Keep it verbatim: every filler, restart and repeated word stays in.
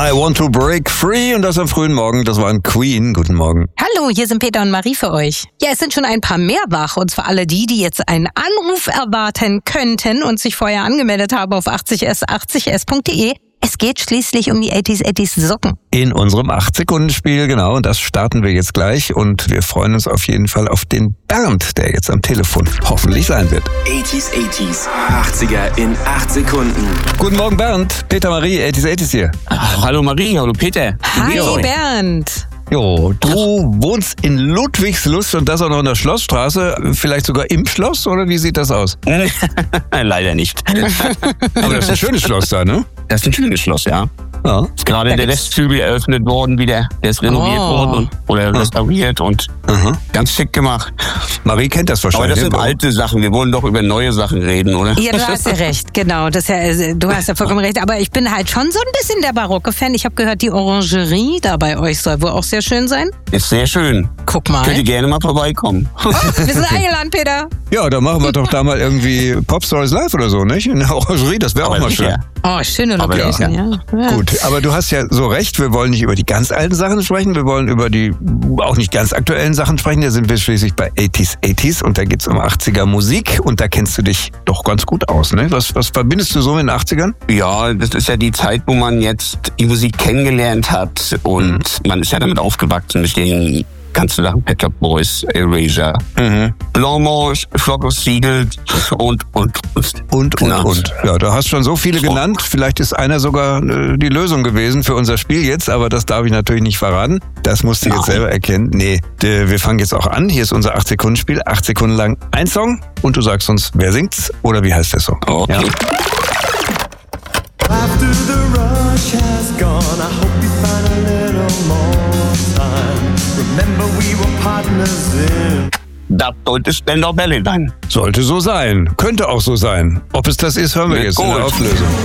I want to break free und das am frühen Morgen, das war ein Queen. Guten Morgen. Hallo, hier sind Peter und Marie für euch. Ja, es sind schon ein paar mehr wach und zwar alle die, die jetzt einen Anruf erwarten könnten und sich vorher angemeldet haben auf achtzig s achtzig s punkt de. Es geht schließlich um die achtziger achtziger Socken. In unserem acht-Sekunden-Spiel, genau, und das starten wir jetzt gleich und wir freuen uns auf jeden Fall auf den Bernd, der jetzt am Telefon hoffentlich sein wird. achtziger achtziger, achtziger in acht Sekunden. Guten Morgen Bernd, Peter Marie, achtziger achtziger hier. Ach, hallo Marie, hallo Peter. Hi Bernd. Jo, du wohnst in Ludwigslust und das auch noch in der Schlossstraße, vielleicht sogar im Schloss, oder wie sieht das aus? Leider nicht. Aber das ist ein schönes Schloss da, ne? Das ist ein schönes Schloss, ja. Ja. Ist gerade der Westflügel eröffnet worden wieder. Der ist renoviert Oh. worden und, oder restauriert und Aha. ganz schick gemacht. Marie kennt das Aber wahrscheinlich. das sind ne? alte Sachen. Wir wollen doch über neue Sachen reden, oder? Ja, du hast ja recht, genau. Das ist ja, also, du hast ja vollkommen recht. Aber ich bin halt schon so ein bisschen der barocke Fan. Ich habe gehört, die Orangerie da bei euch soll wohl auch sehr schön sein. Ist sehr schön. Guck mal. Könnt ihr gerne mal vorbeikommen. Oh, wir sind eingeladen, Peter. Ja, dann machen wir doch da mal irgendwie Pop Stories Live oder so, nicht? In der Orangerie, das wäre auch Aber mal schön. sicher. Oh, schöne Aber Location, ja. ja. Gut, aber du hast ja so recht, wir wollen nicht über die ganz alten Sachen sprechen, wir wollen über die auch nicht ganz aktuellen Sachen sprechen. Da sind wir schließlich bei achtziger achtziger und da geht's um achtziger Musik und da kennst du dich doch ganz gut aus, ne? Was, was verbindest du so mit den achtzigern? Ja, das ist ja die Zeit, wo man jetzt die Musik kennengelernt hat und Mhm. man ist ja damit aufgewachsen mit den ganzen Sachen, Pet Shop Boys, Erasure, Mhm. Blancmange, Flock of Seagulls und, und, und. Und, und, Genau. und. Ja, du hast schon so viele genannt. Vielleicht ist einer sogar äh, die Lösung gewesen für unser Spiel jetzt, aber das darf ich natürlich nicht verraten. Das musst du jetzt Nein. selber erkennen. Nee, d- wir fangen jetzt auch an. Hier ist unser acht-Sekunden-Spiel. Acht Sekunden lang ein Song und du sagst uns, wer singt's oder wie heißt der Song. Okay. Ja. After the rush has gone, I hope you find a little more time. Remember we were partners in. Das sollte Spender Ballet sein. Sollte so sein. Könnte auch so sein. Ob es das ist, hören wir Ja, jetzt in der gut. Auflösung.